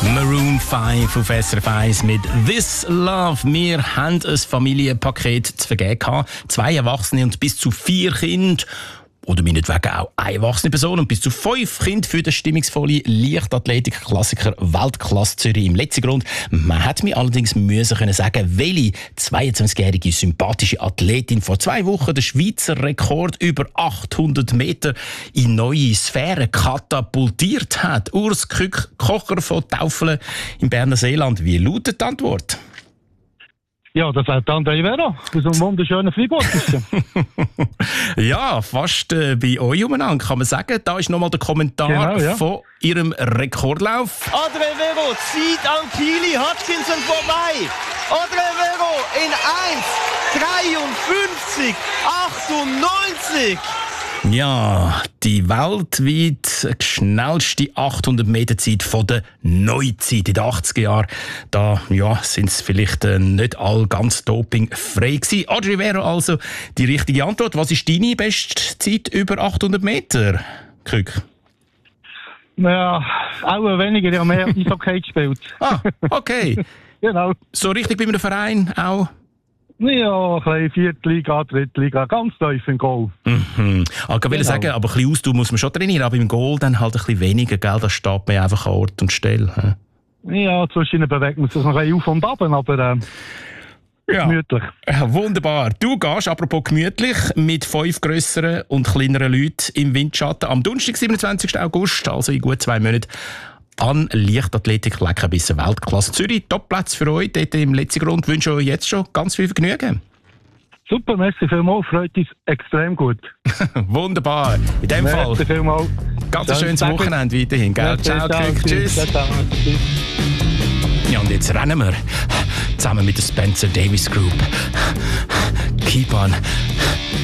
Maroon 5 auf SRF 1 mit «This Love». Wir haben ein Familienpaket zu vergeben gehabt. 2 Erwachsene und bis zu 4 Kinder. Oder meinetwegen auch eine erwachsene Person und bis zu 5 Kinder für den stimmungsvollen Leichtathletik-Klassiker Weltklasse Zürich im letzten Grund. Man hat mir allerdings müssen sagen, welche 22-jährige sympathische Athletin vor 2 Wochen den Schweizer Rekord über 800 Meter in neue Sphären katapultiert hat. Urs Kocher von Taufelen im Berner Seeland. Wie lautet die Antwort? Ja, das hat André Vera aus dem wunderschönen Freiburg. Ja, fast bei euch umeinander, kann man sagen. Da ist nochmal der Kommentar von ihrem Rekordlauf. André Vero zieht an Kili Hutchinson vorbei. André Vero in 1,53,98. Ja, die weltweit schnellste 800 Meter Zeit von der Neuzeit in den 80er Jahren. Da sind es vielleicht nicht all ganz dopingfrei gewesen. André Vero also die richtige Antwort. Was ist deine Bestzeit über 800 Meter, Kück? Ja, auch weniger, ich habe mehr Eishockey gespielt. Ah, okay. Genau. So richtig bei einem Verein auch? Ja, ein bisschen 4. Liga, 3. Liga, ganz tief im Goal. Mhm. Ich will sagen, aber ein bisschen Ausdauer muss man schon trainieren, aber im Goal dann halt ein bisschen weniger, gell? Da steht man einfach an Ort und Stelle. Ja, zwischen bewegt man sich noch ein bisschen auf und ab, aber gemütlich. Wunderbar. Du gehst, apropos gemütlich, mit 5 grösseren und kleineren Leuten im Windschatten am Donnerstag, 27. August, also in gut 2 Monaten, an Leichtathletik Leckerbissen Weltklasse Zürich. Top-Platz für euch dort im letzten Grund. Wünsche euch jetzt schon ganz viel Vergnügen. Super, merci vielmals. Freut uns extrem gut. Wunderbar. In dem Fall. Vielmals. Ganz ein schönes Wochenende weiterhin. Gell? Ciao, tschüss. Ja, und jetzt rennen wir zusammen mit der Spencer Davis Group. Keep on